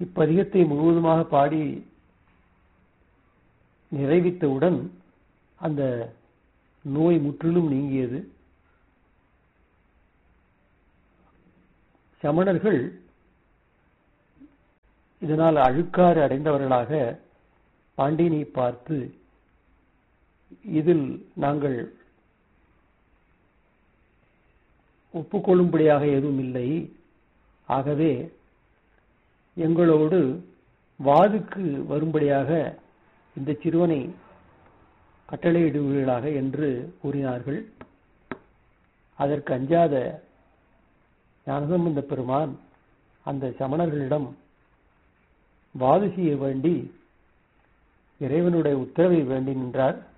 இப்பதிகத்தை முழுவதுமாக பாடி நிறைவித்தவுடன் அந்த நோய் முற்றிலும் நீங்கியது. சமணர்கள் இதனால் அழுக்காறு அடைந்தவர்களாக பாண்டியனை பார்த்து, இதில் நாங்கள் ஒப்புக்கொள்ளும்படியாக எதுவும் இல்லை, ஆகவே எங்களோடு வாதுக்கு வரும்படியாக இந்த சிறுவனை கட்டளையிடுவீர்களாக என்று கூறினார்கள். அதற்கு அஞ்சாத ஞானசம்பந்த பெருமான் அந்த சமணர்களிடம் வாது செய்ய வேண்டி இறைவனுடைய உத்தரவை வேண்டி நின்றார்.